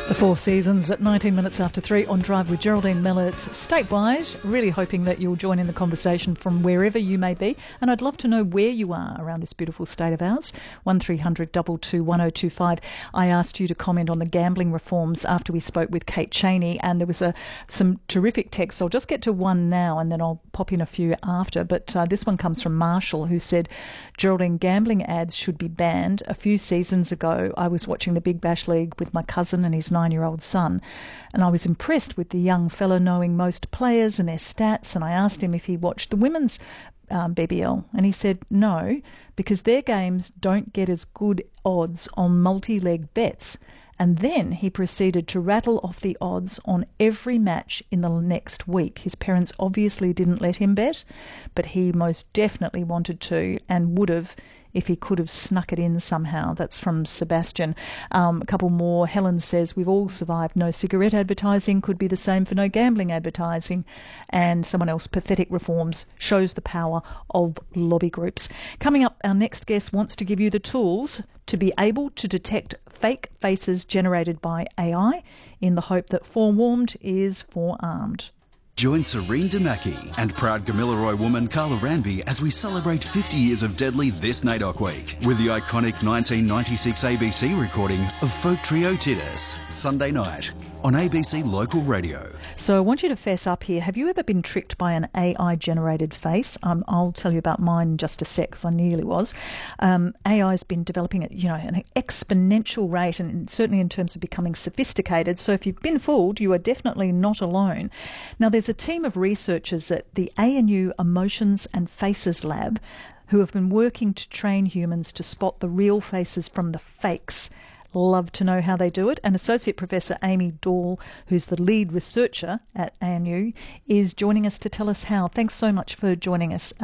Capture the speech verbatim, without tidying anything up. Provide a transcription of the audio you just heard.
The Four Seasons at nineteen minutes after three on Drive with Geraldine Mellett. Statewide, really hoping that you'll join in the conversation from wherever you may be. And I'd love to know where you are around this beautiful state of ours. one three hundred two two one oh two five. I asked you to comment on the gambling reforms after we spoke with Kate Cheney, and there was a some terrific texts. I'll just get to one now and then I'll pop in a few after. But uh, this one comes from Marshall, who said, Geraldine, gambling ads should be banned. A few seasons ago, I was watching the Big Bash League with my cousin and his nine-year-old son, and I was impressed with the young fella knowing most players and their stats, and I asked him if he watched the women's um, B B L, and he said no, because their games don't get as good odds on multi-leg bets. And then he proceeded to rattle off the odds on every match in the next week. His parents obviously didn't let him bet, but he most definitely wanted to and would have if he could have snuck it in somehow. That's from Sebastian. Um, a couple more. Helen says, we've all survived no cigarette advertising, could be the same for no gambling advertising. And someone else, pathetic reforms shows the power of lobby groups. Coming up, our next guest wants to give you the tools to be able to detect fake faces generated by A I in the hope that forewarned is forearmed. Join Serene Damaki and proud Gamilaroi woman Carla Ranby as we celebrate fifty years of Deadly this N A I D O C week with the iconic nineteen ninety-six A B C recording of folk trio Titus, Sunday night on A B C Local Radio. So I want you to fess up here. Have you ever been tricked by an A I-generated face? Um, I'll tell you about mine in just a sec, because I nearly was. Um, A I has been developing at you know an exponential rate, and certainly in terms of becoming sophisticated. So if you've been fooled, you are definitely not alone. Now, there's a team of researchers at the A N U Emotions and Faces Lab who have been working to train humans to spot the real faces from the fakes. Love to know how they do it. And Associate Professor Amy Dahl, who's the lead researcher at A N U, is joining us to tell us how. Thanks so much for joining us,